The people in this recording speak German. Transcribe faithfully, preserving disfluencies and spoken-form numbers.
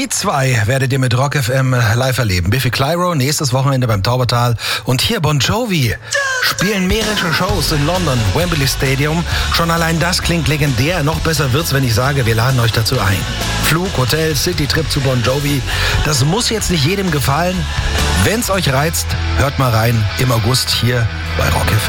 Die zwei werdet ihr mit Rock F M live erleben. Biffy Clyro nächstes Wochenende beim Taubertal. Und hier Bon Jovi spielen mehrere Shows in London, Wembley Stadium. Schon allein das klingt legendär. Noch besser wird's, wenn ich sage, wir laden euch dazu ein. Flug, Hotel, Citytrip zu Bon Jovi. Das muss jetzt nicht jedem gefallen. Wenn's euch reizt, hört mal rein im August hier bei Rock F